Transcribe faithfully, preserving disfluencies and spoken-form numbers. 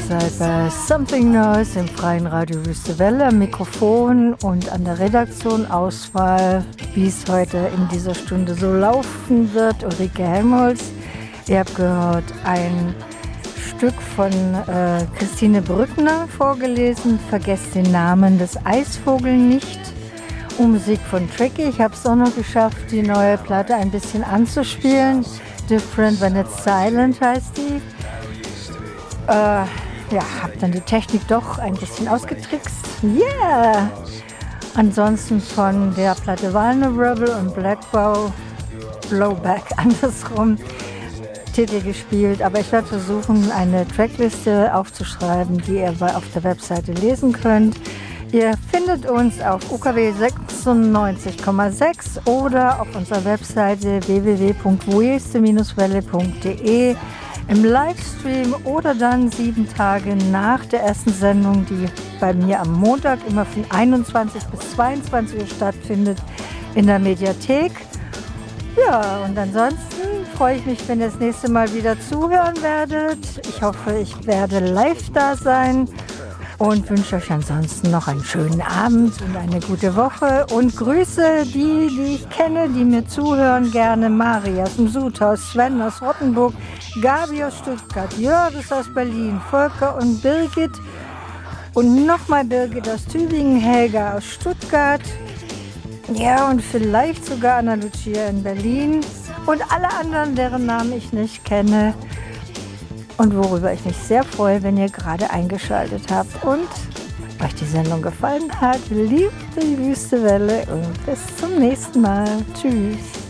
seid bei Something Noise im freien Radio Wüste Welle, am Mikrofon und an der Redaktion Auswahl, wie es heute in dieser Stunde so laufen wird, Ulrike Helmholtz. Ihr habt gehört ein Stück von äh, Christine Brückner vorgelesen, Vergesst den Namen des Eisvogel nicht. Und Musik von Tricky. Ich habe es auch noch geschafft, die neue Platte ein bisschen anzuspielen. Different When It's Silent heißt die. Äh, ja, habe dann die Technik doch ein bisschen ausgetrickst. Yeah! Ansonsten von der Platte Vulnerable und Blackbow Blowback andersrum Titel gespielt. Aber ich werde versuchen, eine Trackliste aufzuschreiben, die ihr auf der Webseite lesen könnt. Ihr findet uns auf U K W sechsundneunzig Komma sechs oder auf unserer Webseite w w w punkt weste welle punkt de im Livestream oder dann sieben Tage nach der ersten Sendung, die bei mir am Montag immer von einundzwanzig bis zweiundzwanzig Uhr stattfindet, in der Mediathek. Ja, und ansonsten freue ich mich, wenn ihr das nächste Mal wieder zuhören werdet. Ich hoffe, ich werde live da sein. Und wünsche euch ansonsten noch einen schönen Abend und eine gute Woche. Und grüße die, die ich kenne, die mir zuhören gerne. Maria aus dem Sudhaus, Sven aus Rottenburg, Gabi aus Stuttgart, Jördis aus Berlin, Volker und Birgit. Und nochmal Birgit aus Tübingen, Helga aus Stuttgart. Ja, und vielleicht sogar Anna Lucia in Berlin. Und alle anderen, deren Namen ich nicht kenne. Und worüber ich mich sehr freue, wenn ihr gerade eingeschaltet habt und euch die Sendung gefallen hat. Liebt die Wüste Welle und bis zum nächsten Mal. Tschüss.